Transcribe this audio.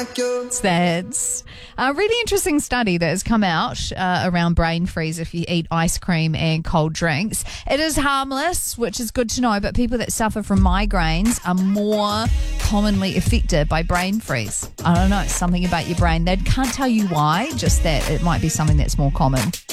That's a really interesting study that has come out around brain freeze if you eat ice cream and cold drinks. It is harmless, which is good to know, but people that suffer from migraines are more commonly affected by brain freeze. I don't know, it's something about your brain. They can't tell you why, just that it might be something that's more common.